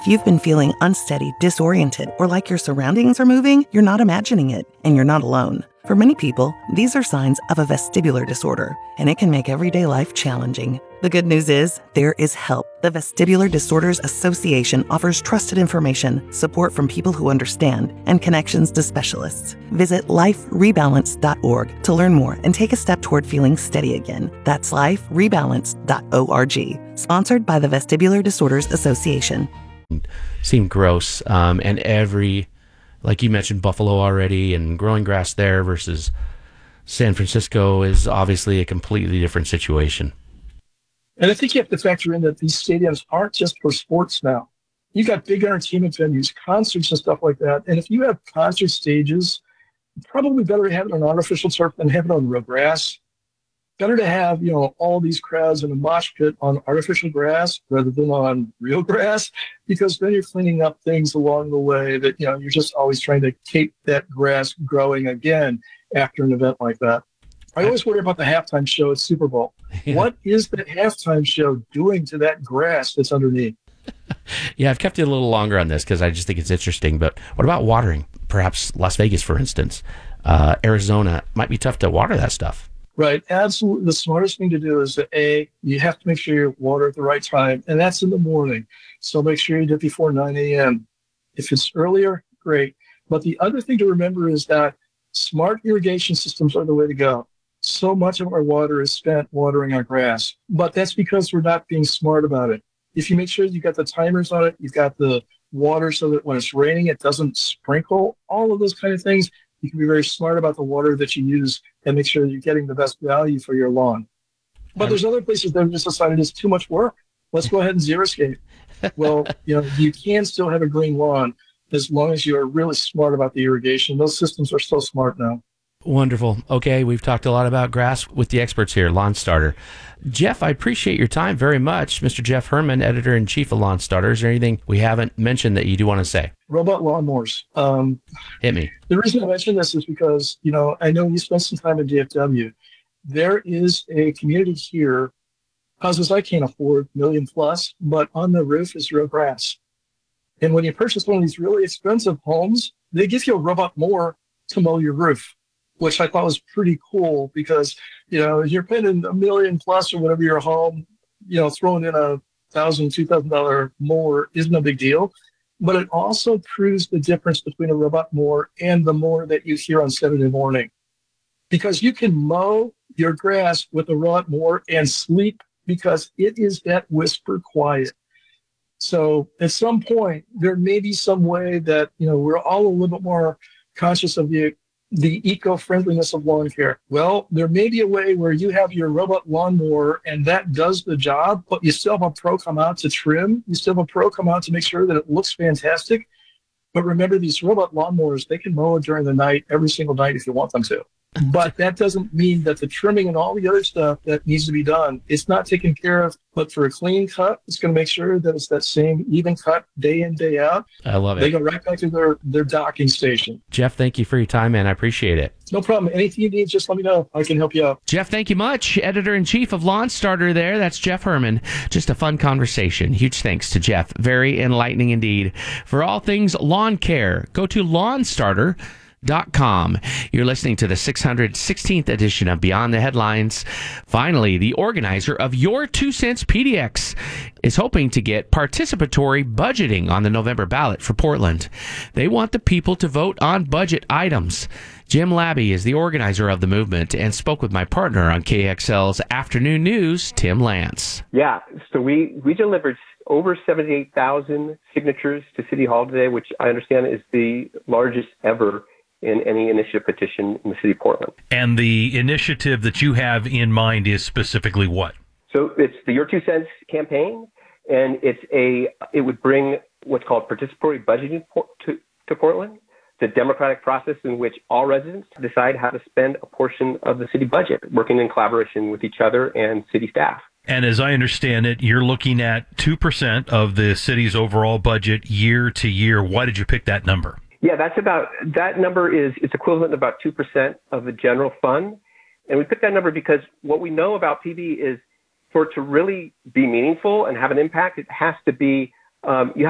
If you've been feeling unsteady, disoriented, or like your surroundings are moving, you're not imagining it, and you're not alone. For many people, these are signs of a vestibular disorder, and it can make everyday life challenging. The good news is, there is help. The Vestibular Disorders Association offers trusted information, support from people who understand, and connections to specialists. Visit liferebalance.org to learn more and take a step toward feeling steady again. That's liferebalance.org. Sponsored by the Vestibular Disorders Association. Seem gross. And like you mentioned, Buffalo already, and growing grass there versus San Francisco is obviously a completely different situation. And I think you have to factor in that these stadiums aren't just for sports now. You've got big entertainment venues, concerts and stuff like that. And if you have concert stages, probably better to have it on artificial turf than have it on real grass. Better to have, all these crowds in a mosh pit on artificial grass rather than on real grass, because then you're cleaning up things along the way that, you're just always trying to keep that grass growing again after an event like that. I always worry about the halftime show at Super Bowl. Yeah. What is the halftime show doing to that grass that's underneath? Yeah, I've kept it a little longer on this because I just think it's interesting. But what about watering? Perhaps Las Vegas, for instance. Arizona might be tough to water that stuff. Right. Absolutely. The smartest thing to do is you have to make sure you water at the right time, and that's in the morning. So make sure you do it before 9 a.m. If it's earlier, great. But the other thing to remember is that smart irrigation systems are the way to go. So much of our water is spent watering our grass, but that's because we're not being smart about it. If you make sure you've got the timers on it, you've got the water so that when it's raining, it doesn't sprinkle, all of those kind of things, you can be very smart about the water that you use and make sure that you're getting the best value for your lawn. But there's other places that have just decided it's too much work. Let's go ahead and xeriscape. Well, you can still have a green lawn as long as you are really smart about the irrigation. Those systems are so smart now. Wonderful. Okay, we've talked a lot about grass with the experts here, Lawn Starter. Jeff, I appreciate your time very much. Mr. Jeff Herman, Editor-in-Chief of Lawn Starter. Is there anything we haven't mentioned that you do want to say? Robot lawnmowers. Hit me. The reason I mention this is because, I know you spent some time at DFW. There is a community here, houses I can't afford, million plus, but on the roof is real grass. And when you purchase one of these really expensive homes, they give you a robot mower to mow your roof, which I thought was pretty cool because, you're paying $1 million plus or whatever your home, throwing in $1,000, $2,000 mower isn't a big deal. But it also proves the difference between a robot mower and the mower that you hear on Saturday morning. Because you can mow your grass with a robot mower and sleep because it is that whisper quiet. So at some point, there may be some way that, we're all a little bit more conscious of the eco-friendliness of lawn care. Well, there may be a way where you have your robot lawnmower and that does the job, but you still have a pro come out to trim. You still have a pro come out to make sure that it looks fantastic. But remember, these robot lawnmowers, they can mow during the night, every single night if you want them to. But that doesn't mean that the trimming and all the other stuff that needs to be done, it's not taken care of. But for a clean cut, it's going to make sure that it's that same even cut day in, day out. I love it. They go right back to their docking station. Jeff, thank you for your time, man. I appreciate it. No problem. Anything you need, just let me know. I can help you out. Jeff, thank you much. Editor-in-Chief of Lawn Starter there. That's Jeff Herman. Just a fun conversation. Huge thanks to Jeff. Very enlightening indeed. For all things lawn care, go to LawnStarter.com. You're listening to the 616th edition of Beyond the Headlines. Finally, the organizer of Your 2 Cents PDX is hoping to get participatory budgeting on the November ballot for Portland. They want the people to vote on budget items. Jim Labby is the organizer of the movement and spoke with my partner on KXL's Afternoon News, Tim Lance. Yeah, so we delivered over 78,000 signatures to City Hall today, which I understand is the largest ever in any initiative petition in the city of Portland. And the initiative that you have in mind is specifically what? So it's the Your 2 Cents campaign, and it would bring what's called participatory budgeting to Portland, the democratic process in which all residents decide how to spend a portion of the city budget, working in collaboration with each other and city staff. And as I understand it, you're looking at 2% of the city's overall budget year to year. Why did you pick that number? Yeah, that number is equivalent to about 2% of the general fund. And we picked that number because what we know about PB is for it to really be meaningful and have an impact, it has to be, you